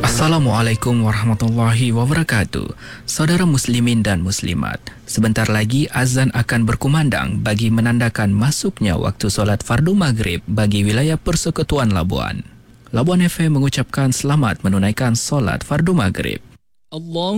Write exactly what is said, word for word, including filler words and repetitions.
Assalamualaikum warahmatullahi wabarakatuh. Saudara muslimin dan muslimat, sebentar lagi azan akan berkumandang bagi menandakan masuknya waktu solat fardu maghrib bagi wilayah Persekutuan Labuan. Labuan F M mengucapkan selamat menunaikan solat fardu maghrib. Allah